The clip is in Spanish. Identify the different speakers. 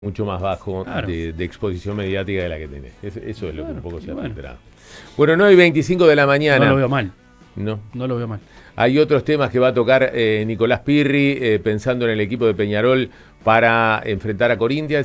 Speaker 1: mucho más bajo
Speaker 2: Claro.
Speaker 1: de exposición mediática de la que tenés. Eso es lo que un poco se ha
Speaker 2: bueno.
Speaker 1: filtrado. Bueno, 9:25 de la mañana.
Speaker 2: No lo veo mal.
Speaker 1: No.
Speaker 2: No lo veo mal.
Speaker 1: Hay otros temas que va a tocar Nicolás Pirri, pensando en el equipo de Peñarol para enfrentar a Corinthians.